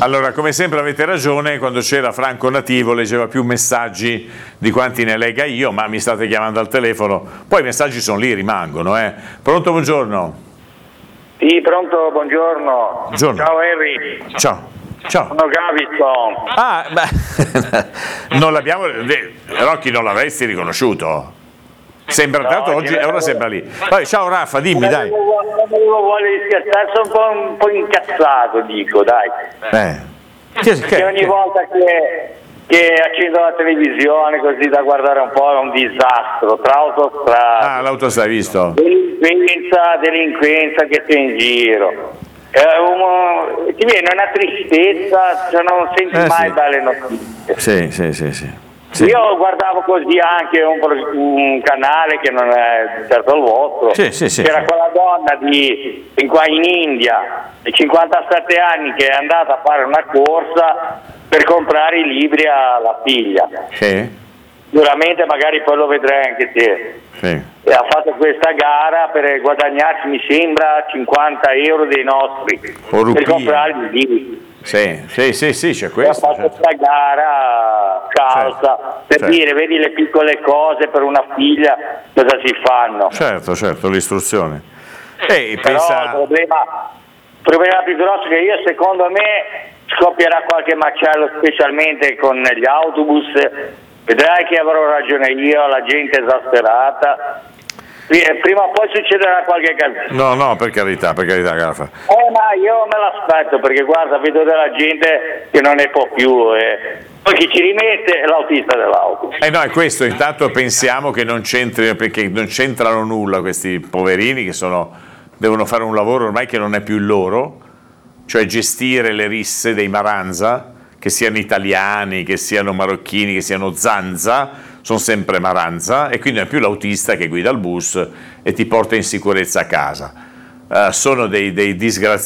Allora, come sempre avete ragione, quando c'era Franco Nativo leggeva più messaggi di quanti ne legga io, ma mi state chiamando al telefono, poi i messaggi sono lì, rimangono. Pronto, buongiorno? Sì, pronto, buongiorno. Buongiorno. Ciao Henry. Ciao. Ciao. Sono Gavison. Ah, beh, non l'abbiamo, Rocchi non l'avresti riconosciuto? Sembra tanto oggi, ora sembra lì. Poi, ciao Raffa, dimmi, dai. Non avevo voglia di scherzare, sono un po' incazzato, dico, dai. Perché ogni volta che accendo la televisione così da guardare un po' è un disastro, tra autostrade. Ah, l'autostrada, hai visto? Delinquenza che c'è in giro. Ti viene una tristezza, cioè non senti mai belle notizie. Sì. Io guardavo così anche un canale che non è certo il vostro, c'era quella donna qua in India di 57 anni che è andata a fare una corsa per comprare i libri alla figlia. Sì. Sicuramente magari poi lo vedrai anche te. Sì. E ha fatto questa gara per guadagnarsi, mi sembra, 50 euro dei nostri per comprare i libri. Sì, c'è questo. Ha fatto questa gara calza per dire, vedi le piccole cose per una figlia cosa si fanno. Certo, l'istruzione. Però il problema più grosso che secondo me scoppierà qualche macello, specialmente con gli autobus. Vedrai che avrò ragione io, la gente esasperata. Prima o poi succederà qualche casino. No, per carità, Garfa. Ma io me l'aspetto, perché guarda, vedo della gente che non ne può più. Poi chi ci rimette è l'autista dell'auto. No, è questo, intanto pensiamo che non c'entri, perché non c'entrano nulla questi poverini che devono fare un lavoro ormai che non è più il loro, cioè gestire le risse dei Maranza, che siano italiani, che siano marocchini, che siano zanza, sono sempre Maranza, e quindi non è più l'autista che guida il bus e ti porta in sicurezza a casa. Sono dei disgraziati.